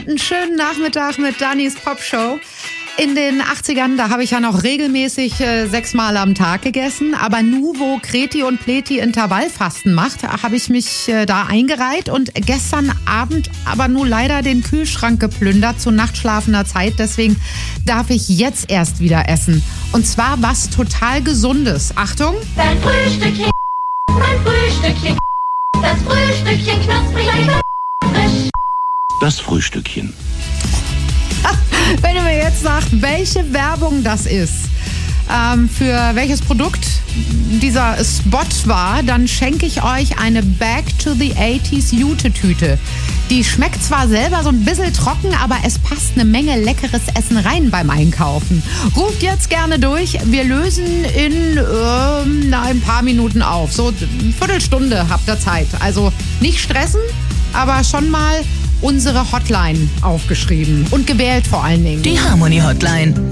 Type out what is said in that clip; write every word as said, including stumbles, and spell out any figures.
einen schönen Nachmittag mit Dannys Popshow. In den achtzigern, da habe ich ja noch regelmäßig äh, sechsmal am Tag gegessen. Aber nu, wo Kreti und Pleti Intervallfasten macht, habe ich mich äh, da eingereiht und gestern Abend aber nur leider den Kühlschrank geplündert zu nachtschlafender Zeit. Deswegen darf ich jetzt erst wieder essen. Und zwar was total Gesundes. Achtung! Dein Frühstückchen, mein Frühstückchen, das Frühstückchen knusprig, lecker, frisch. Das Frühstückchen. Wenn du mir jetzt sagst, welche Werbung das ist, ähm, für welches Produkt dieser Spot war, dann schenke ich euch eine Back to the eighties Jute-Tüte. Die schmeckt zwar selber so ein bisschen trocken, aber es passt eine Menge leckeres Essen rein beim Einkaufen. Ruft jetzt gerne durch. Wir lösen in ähm, ein paar Minuten auf. So eine Viertelstunde habt ihr Zeit. Also nicht stressen, aber schon mal unsere Hotline aufgeschrieben und gewählt vor allen Dingen. Die Harmony Hotline.